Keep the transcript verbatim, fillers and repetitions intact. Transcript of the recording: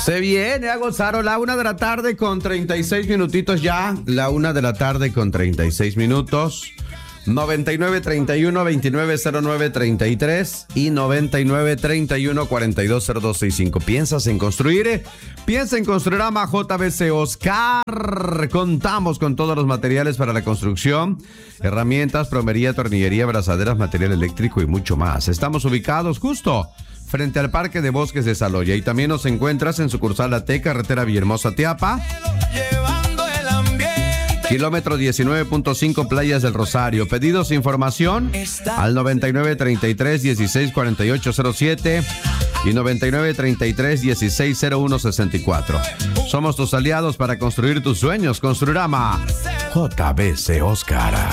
Se viene a gozar la una de la tarde con treinta y seis minutitos ya. La una de la tarde con treinta y seis minutos. noventa y nueve treinta y uno veintinueve cero nueve treinta y tres y noventa y nueve treinta y uno cuarenta y dos cero dos sesenta y cinco. ¿Piensas en construir? Piensa en Construrama J B C Oscar. Contamos con todos los materiales para la construcción, herramientas, plomería, tornillería, brazaderas, material eléctrico y mucho más. Estamos ubicados justo frente al Parque de Bosques de Saloya y también nos encuentras en sucursal La T, carretera Villahermosa Teapa. Kilómetro diecinueve punto cinco, Playas del Rosario. Pedidos e información al noventa y nueve treinta y tres dieciséis cuarenta y ocho cero siete y noventa y nueve treinta y tres dieciséis cero uno sesenta y cuatro. Somos tus aliados para construir tus sueños. Construrama J B C Oscar.